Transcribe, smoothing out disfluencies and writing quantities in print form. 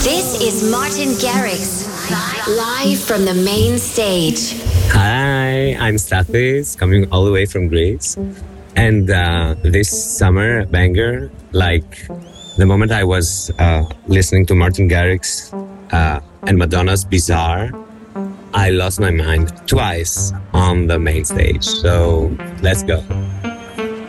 This is Martin Garrix, live from the main stage. Hi, I'm Stathis, coming all the way from Greece. And this summer banger, like the moment I was listening to Martin Garrix and Madonna's Bizarre, I lost my mind twice on the main stage. So let's go.